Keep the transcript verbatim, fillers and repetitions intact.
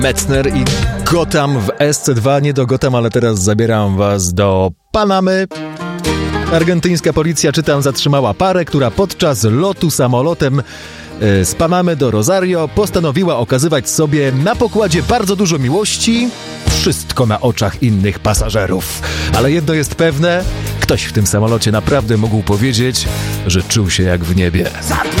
Metzner i Gotham w S C dwa. Nie do Gotham, ale teraz zabieram was do Panamy. Argentyńska policja, czytam, zatrzymała parę, która podczas lotu samolotem z Panamy do Rosario postanowiła okazywać sobie na pokładzie bardzo dużo miłości, wszystko na oczach innych pasażerów. Ale jedno jest pewne, ktoś w tym samolocie naprawdę mógł powiedzieć, że czuł się jak w niebie.